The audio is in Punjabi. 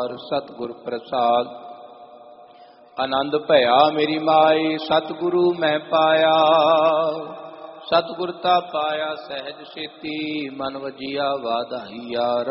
ਵਾਰ ਸਤਿਗੁਰ ਪ੍ਰਸਾਦ। ਆਨੰਦ ਭਇਆ ਮੇਰੀ ਮਾਈ ਸਤਿਗੁਰੂ ਮੈਂ ਪਾਇਆ, ਸਤਿਗੁਰ ਤਾ ਪਾਇਆ ਸਹਿਜ ਛੇਤੀ, ਮਨ ਵਜੀਆ ਵਾਧਾਈਆ